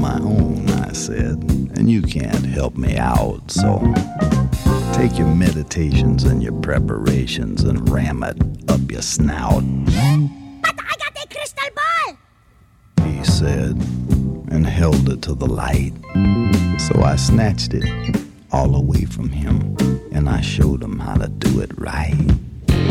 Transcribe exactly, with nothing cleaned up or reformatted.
my own, I said, and you can't help me out, so take your meditations and your preparations and ram it up your snout. But I got a crystal ball, he said, and held it to the light. So I snatched it all away from him, and I showed him how to do it right.